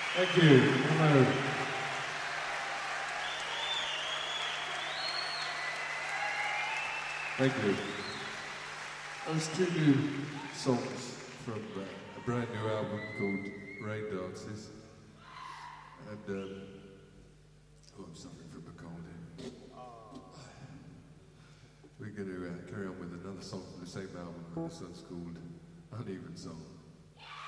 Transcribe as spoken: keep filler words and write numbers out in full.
Thank you. Hello. Thank you. Those two new songs from uh, a brand new album called Rain Dances. And, um, oh, I'm suffering from a cold here. We're going to uh, carry on with another song from the same album, and this one's called Uneven Song.